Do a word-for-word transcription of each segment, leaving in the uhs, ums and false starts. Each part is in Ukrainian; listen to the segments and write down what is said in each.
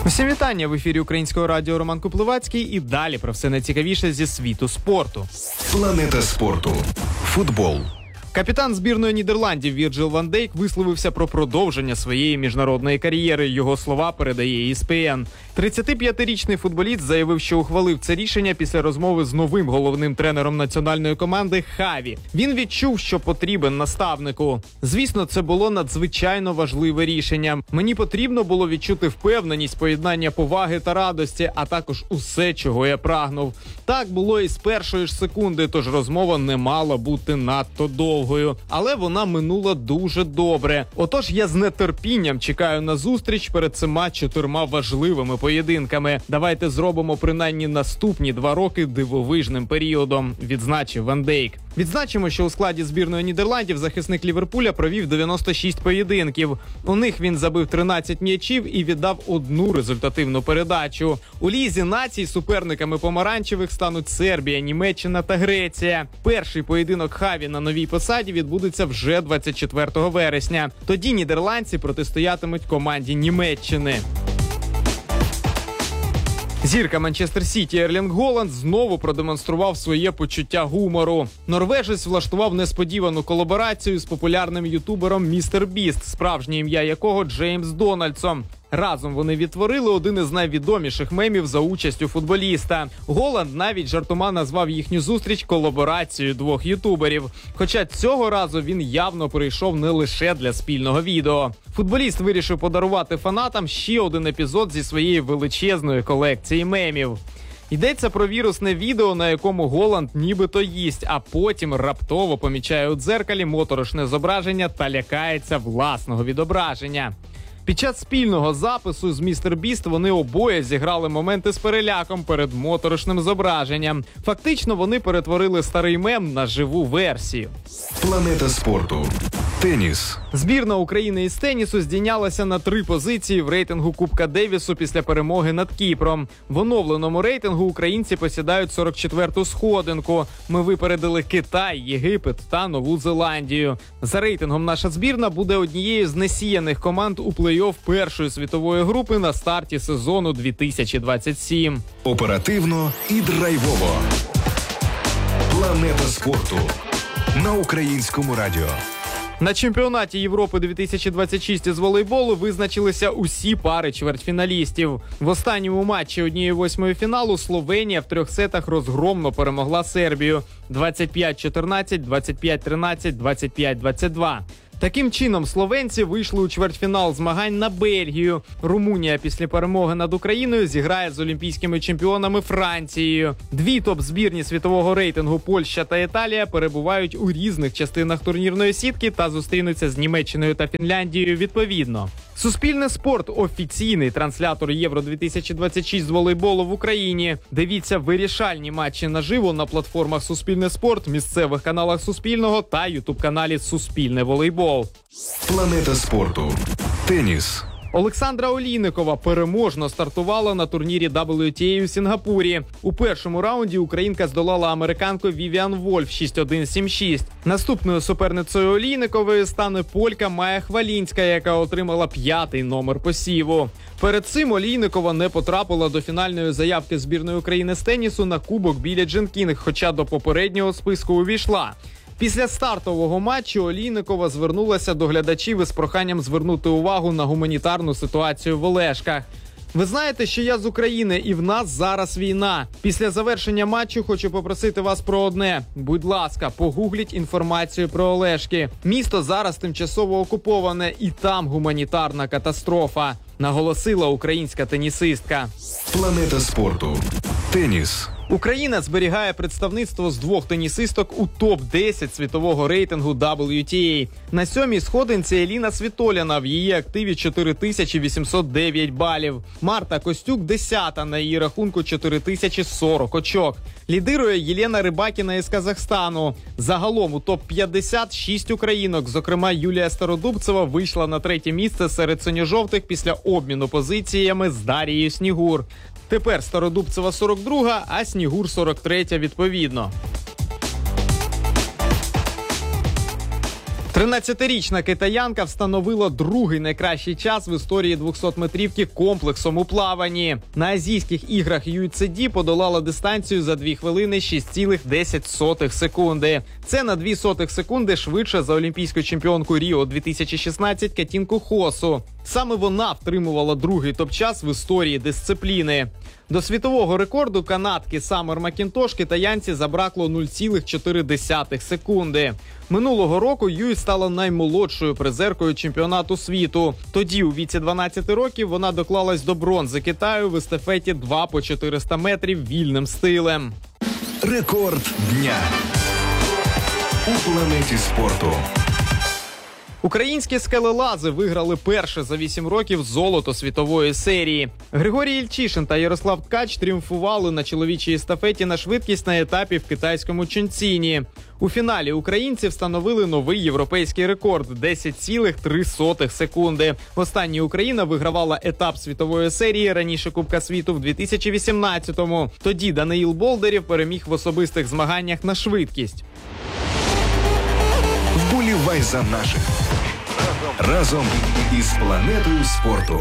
Усім вітання! В ефірі Українського радіо Роман Куплевацький і далі про все найцікавіше зі світу спорту. Планета спорту. Футбол. Капітан збірної Нідерландів Вірджил Ван Дейк висловився про продовження своєї міжнародної кар'єри. Його слова передає і ес пі ен. тридцятип'ятирічний футболіст заявив, що ухвалив це рішення після розмови з новим головним тренером національної команди Хаві. Він відчув, що потрібен наставнику. Звісно, це було надзвичайно важливе рішення. Мені потрібно було відчути впевненість, поєднання поваги та радості, а також усе, чого я прагнув. Так було і з першої ж секунди, тож розмова не мала бути надто довгою. Але вона минула дуже добре. Отож, я з нетерпінням чекаю на зустріч перед цими чотирма важливими поєдинками. Давайте зробимо принаймні наступні два роки дивовижним періодом, відзначив Ван Дейк. Відзначимо, що у складі збірної Нідерландів захисник Ліверпуля провів дев'яносто шість поєдинків. У них він забив тринадцять м'ячів і віддав одну результативну передачу. У Лізі націй суперниками помаранчевих стануть Сербія, Німеччина та Греція. Перший поєдинок Хаві на новій посаді відбудеться вже двадцять четвертого вересня. Тоді нідерландці протистоятимуть команді Німеччини. Зірка Манчестер Сіті Ерлінг Голланд знову продемонстрував своє почуття гумору. Норвежець влаштував несподівану колаборацію з популярним ютубером Містер Біст, справжнє ім'я якого Джеймс Дональдсон. Разом вони відтворили один із найвідоміших мемів за участю футболіста. Голланд навіть жартома назвав їхню зустріч колаборацією двох ютуберів. Хоча цього разу він явно прийшов не лише для спільного відео. Футболіст вирішив подарувати фанатам ще один епізод зі своєї величезної колекції мемів. Йдеться про вірусне відео, на якому Голланд нібито їсть, а потім раптово помічає у дзеркалі моторошне зображення та лякається власного відображення. Під час спільного запису з Містер Біст вони обоє зіграли моменти з переляком перед моторошним зображенням. Фактично вони перетворили старий мем на живу версію. Планета спорту. Теніс. Збірна України із тенісу здійнялася на три позиції в рейтингу Кубка Девісу після перемоги над Кіпром. В оновленому рейтингу українці посідають сорок четверту сходинку. Ми випередили Китай, Єгипет та Нову Зеландію. За рейтингом наша збірна буде однією з несіяних команд у плей-офф першої світової групи на старті сезону дві тисячі двадцять сім. Оперативно і драйвово. Планета спорту. На Українському радіо. На чемпіонаті Європи дві тисячі двадцять шість із волейболу визначилися усі пари чвертьфіналістів. В останньому матчі однієї восьмої фіналу Словенія в трьох сетах розгромно перемогла Сербію двадцять п'ять чотирнадцять, двадцять п'ять тринадцять, двадцять п'ять двадцять два. Таким чином, словенці вийшли у чвертьфінал змагань на Бельгію. Румунія після перемоги над Україною зіграє з олімпійськими чемпіонами Францією. Дві топ-збірні світового рейтингу Польща та Італія перебувають у різних частинах турнірної сітки та зустрінуться з Німеччиною та Фінляндією відповідно. Суспільне спорт – офіційний транслятор Євро дві тисячі двадцять шість з волейболу в Україні. Дивіться вирішальні матчі наживо на платформах Суспільне спорт, місцевих каналах Суспільного та ютуб-каналі Суспільне волейбол. Планета спорту. Теніс. Олександра Олійникова переможно стартувала на турнірі дабл ю ті ей у Сінгапурі. У першому раунді українка здолала американку Вівіан Вольф шість один сім шість. Наступною суперницею Олійникової стане полька Майя Хвалінська, яка отримала п'ятий номер посіву. Перед цим Олійникова не потрапила до фінальної заявки збірної України з тенісу на кубок Біллі Джін Кінг, хоча до попереднього списку увійшла. Після стартового матчу Олійникова звернулася до глядачів із проханням звернути увагу на гуманітарну ситуацію в Олешках. Ви знаєте, що я з України і в нас зараз війна. Після завершення матчу хочу попросити вас про одне. Будь ласка, погугліть інформацію про Олешки. Місто зараз тимчасово окуповане і там гуманітарна катастрофа, наголосила українська тенісистка. Планета спорту. Теніс. Україна зберігає представництво з двох тенісисток у топ десять світового рейтингу дабл ю ті ей. На сьомій сходинці Еліна Світоліна, в її активі чотири тисячі вісімсот дев'ять балів. Марта Костюк десята, на її рахунку чотири тисячі сорок очок. Лідирує Єлена Рибакіна із Казахстану. Загалом у топ п'ятдесят шість українок, зокрема Юлія Стародубцева, вийшла на третє місце серед синьо-жовтих після обміну позиціями з Дарією Снігур. Тепер Стародубцева сорок друга, а Снігур сорок третя відповідно. тринадцятирічна китаянка встановила другий найкращий час в історії двохсотметрівки комплексом у плаванні. На азійських іграх ю ай си ді подолала дистанцію за дві хвилини шість цілих десять сотих секунди. Це на дві сотих секунди швидше за олімпійську чемпіонку Ріо дві тисячі шістнадцять Катінку Хосу. Саме вона втримувала другий топ-час в історії дисципліни. До світового рекорду канадки Самер Макінтош китаянці забракло нуль цілих чотири десятих секунди. Минулого року Юй стала наймолодшою призеркою чемпіонату світу. Тоді, у віці дванадцяти років, вона доклалась до бронзи Китаю в естафеті два по чотириста метрів вільним стилем. Рекорд дня у планеті спорту. Українські скелелази виграли перше за вісім років золото світової серії. Григорій Ільчишин та Ярослав Ткач тріумфували на чоловічій естафеті на швидкість на етапі в китайському Чунціні. У фіналі українці встановили новий європейський рекорд – десять цілих три сотих секунди. Востаннє Україна вигравала етап світової серії раніше Кубка світу в дві тисячі вісімнадцятому. Тоді Даниїл Болдирєв переміг в особистих змаганнях на швидкість. Вболівай за наших. Разом із планетою спорту.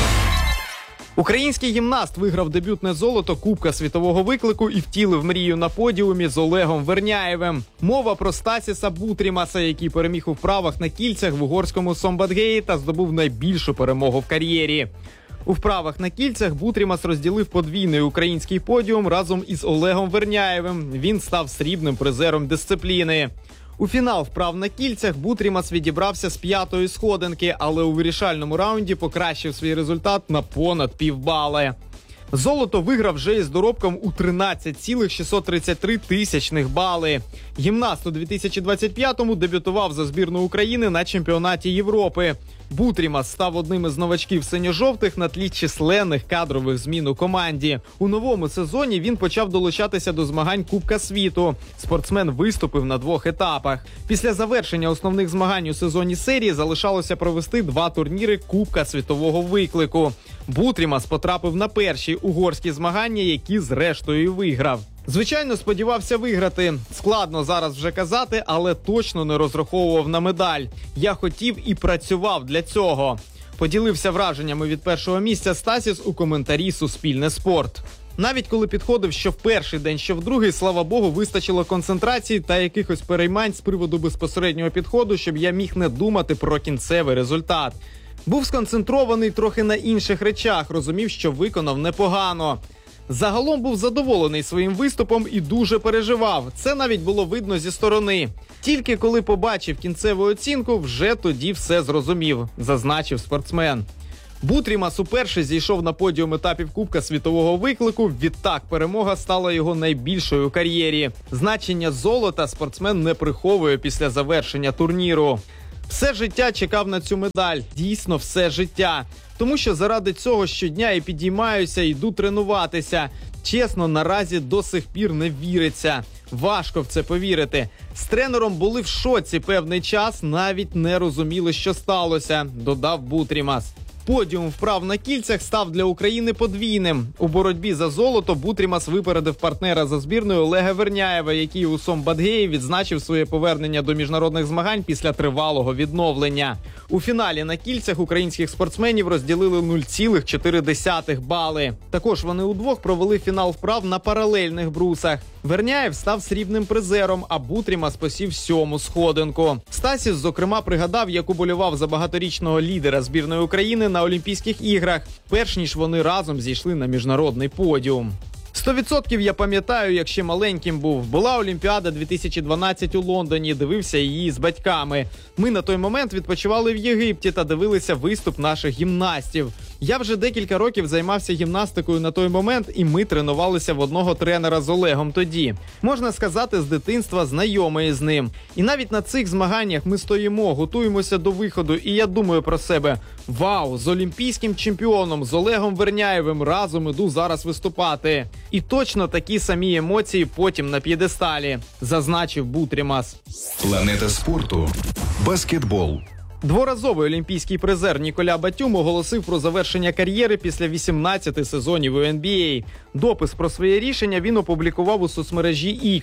Український гімнаст виграв дебютне золото Кубка світового виклику і втілив мрію на подіумі з Олегом Верняєвим. Мова про Стасіса Бутрімаса, який переміг у вправах на кільцях в угорському Сомбатгеї та здобув найбільшу перемогу в кар'єрі. У вправах на кільцях Бутрімас розділив подвійний український подіум разом із Олегом Верняєвим. Він став срібним призером дисципліни. У фінал вправ на кільцях Бутрімас відібрався з п'ятої сходинки, але у вирішальному раунді покращив свій результат на понад півбали. Золото виграв вже із доробком у тринадцять цілих шістсот тридцять три тисячних бали. Гімнаст у дві тисячі двадцять п'ятому дебютував за збірну України на чемпіонаті Європи. Бутрімас став одним із новачків синьо-жовтих на тлі численних кадрових змін у команді. У новому сезоні він почав долучатися до змагань Кубка світу. Спортсмен виступив на двох етапах. Після завершення основних змагань у сезоні серії залишалося провести два турніри Кубка світового виклику. Бутрімас потрапив на перші угорські змагання, які зрештою і виграв. Звичайно, сподівався виграти. Складно зараз вже казати, але точно не розраховував на медаль. Я хотів і працював для цього. Поділився враженнями від першого місця Стасіс у коментарі «Суспільне спорт». Навіть коли підходив що в перший день, що в другий, слава Богу, вистачило концентрації та якихось переймань з приводу безпосереднього підходу, щоб я міг не думати про кінцевий результат. Був сконцентрований трохи на інших речах, розумів, що виконав непогано. Загалом був задоволений своїм виступом і дуже переживав. Це навіть було видно зі сторони. Тільки коли побачив кінцеву оцінку, вже тоді все зрозумів, зазначив спортсмен. Бутрімас уперше зійшов на подіум етапів Кубка світового виклику, відтак перемога стала його найбільшою у кар'єрі. Значення золота спортсмен не приховує після завершення турніру. Все життя чекав на цю медаль, дійсно все життя. Тому що заради цього щодня і підіймаюся, йду тренуватися. Чесно, наразі до сих пір не віриться. Важко в це повірити. З тренером були в шоці певний час, навіть не розуміли, що сталося, додав Бутрімас. Подіум вправ на кільцях став для України подвійним. У боротьбі за золото Бутрімас випередив партнера за збірною Олега Верняєва, який у Сомбатгеї відзначив своє повернення до міжнародних змагань після тривалого відновлення. У фіналі на кільцях українських спортсменів розділили нуль цілих чотири десятих бали. Також вони удвох провели фінал вправ на паралельних брусах. Верняєв став срібним призером, а Бутрімас посів сьому сходинку. Стасіс, зокрема, пригадав, як уболівав за багаторічного лідера збірної України на Олімпійських іграх, перш ніж вони разом зійшли на міжнародний подіум. Сто відсотків я пам'ятаю, як ще маленьким був. Була Олімпіада дві тисячі дванадцять у Лондоні, дивився її з батьками. Ми на той момент відпочивали в Єгипті та дивилися виступ наших гімнастів. Я вже декілька років займався гімнастикою на той момент, і ми тренувалися в одного тренера з Олегом тоді. Можна сказати, з дитинства знайомий з ним. І навіть на цих змаганнях ми стоїмо, готуємося до виходу, і я думаю про себе: вау, з олімпійським чемпіоном, з Олегом Верняєвим разом іду зараз виступати. І точно такі самі емоції потім на п'єдесталі, зазначив Бутрімас. Планета спорту. Баскетбол. Дворазовий олімпійський призер Ніколя Батюм оголосив про завершення кар'єри після вісімнадцяти сезонів у ен бі ей. Допис про своє рішення він опублікував у соцмережі X.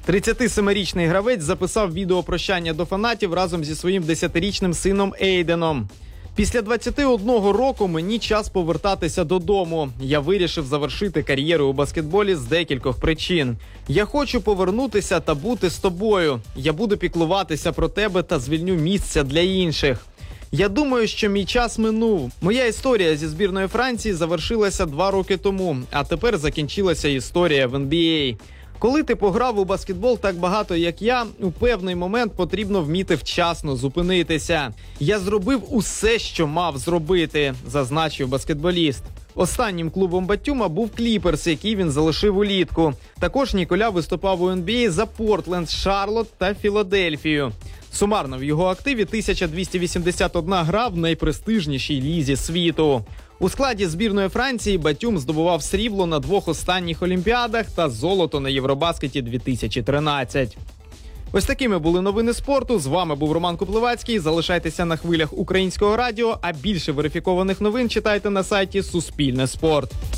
тридцятисемирічний гравець записав відео прощання до фанатів разом зі своїм десятирічним сином Ейденом. Після двадцяти одного року мені час повертатися додому. Я вирішив завершити кар'єру у баскетболі з декількох причин. Я хочу повернутися та бути з тобою. Я буду піклуватися про тебе та звільню місця для інших. Я думаю, що мій час минув. Моя історія зі збірною Франції завершилася два роки тому, а тепер закінчилася історія в ен бі ей. Коли ти пограв у баскетбол так багато, як я, у певний момент потрібно вміти вчасно зупинитися. Я зробив усе, що мав зробити, зазначив баскетболіст. Останнім клубом Батюма був Кліперс, який він залишив улітку. Також Ніколя виступав у ен бі ей за Портленд, Шарлотт та Філадельфію. Сумарно в його активі тисяча двісті вісімдесят одна гра в найпрестижнішій лізі світу. У складі збірної Франції Батюм здобував срібло на двох останніх Олімпіадах та золото на Євробаскеті дві тисячі тринадцять. Ось такими були новини спорту. З вами був Роман Куплевацький. Залишайтеся на хвилях Українського радіо, а більше верифікованих новин читайте на сайті Суспільне спорт.